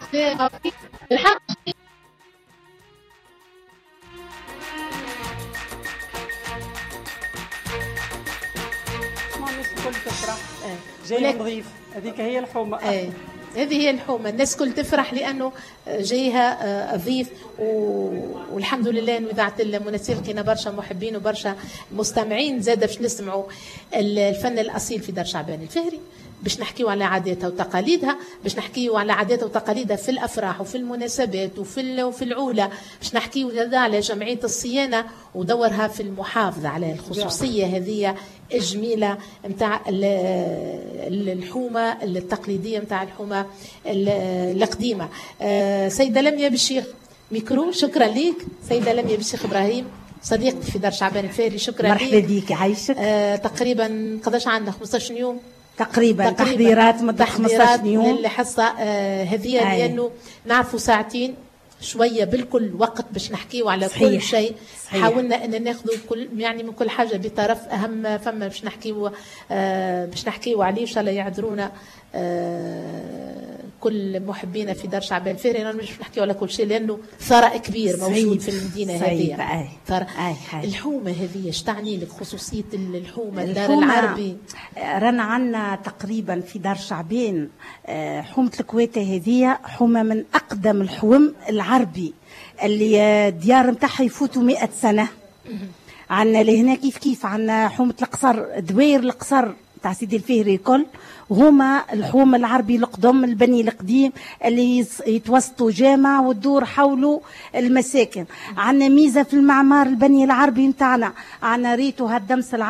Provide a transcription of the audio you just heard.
الحق الناس الكل تفرح جاي نظيف، هذيك هي الحومه. هذه هي الحومه، الناس الكل تفرح لانه جايها ضيف والحمد لله انه اذاعه المناسير كاينه برشا محبين وبرشا مستمعين زاد باش نسمعوا الفن الاصيل في دار شعبان الفهري، باش نحكيوا على عاداتها وتقاليدها، باش نحكيوا على عاداتها وتقاليدها في الافراح وفي المناسبات وفي العوله، باش نحكيوا هذا على جمعيه الصيانه ودورها في المحافظه على الخصوصيه هذه الجميله نتاع الحومه التقليديه نتاع الحومه القديمه. سيده لميا بالشيخ ميكرو، شكرا ليك سيده لميا بالشيخ ابراهيم صديقتي في دار شعبان الفهري، شكرا ليك. مرحبا بيك عايشك. تقريبا قداش عندنا 15 يوم تقريبا تحضيرات مدة 15 يوم للحصه هذه لانه نعرفوا ساعتين شويه بالكل وقت باش نحكيوا على صحيح. كل شيء حاولنا ان ناخذوا كل يعني من كل حاجه بطرف اهم فما باش نحكيوا عليه ان شاء الله يعذرونا كل محبينا في دار شعبان الفهري. انا مش نحكيوا على كل شيء لانه ثراء كبير موجود في المدينه هذه. الحومه هذه ايش تعني لك خصوصيه الحومه الدار العربي؟ رانا عندنا تقريبا في دار شعبان حومه الكويته هذه حومه من اقدم الحوم العربي اللي ديار نتاعها يفوتوا 100 سنه. عندنا لهنا كيف عندنا حومه القصر، دوير القصر تاع سيدي الفهري الكل هما الحوم العربي القدم البني القديم اللي يتوسطوا جامع وتدور حوله المساكن. عندنا ميزه في المعمار البني العربي نتاعنا، عندنا ريتو هالدمس